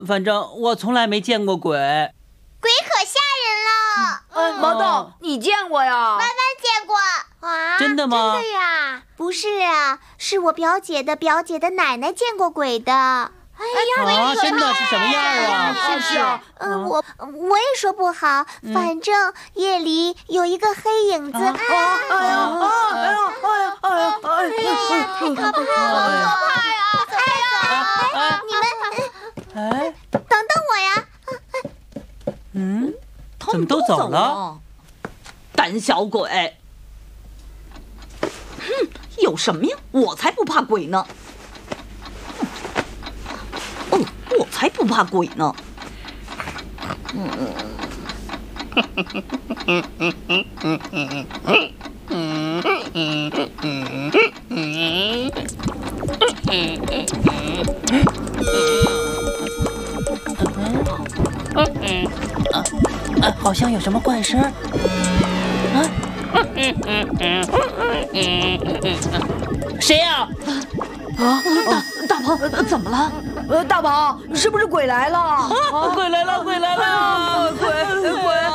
反正我从来没见过鬼。 鬼可吓人了。 毛豆，你见过呀？ 弯弯见过啊？ 真的吗？ 真的呀？不是啊，是我表姐的奶奶见过鬼的。哎呀，真的是什么样啊？ 是啊， 我也说不好，反正夜里有一个黑影子。哎呀，太可怕了，好可怕呀！你们，等等我呀！ 怎么都走了？ 胆小鬼！有什么呀？我才不怕鬼呢！我才不怕鬼呢！ 好像有什么怪声。谁呀？ 大鹏，怎么了？ 大鹏，是不是鬼来了？ 鬼来了！鬼来了！ 鬼！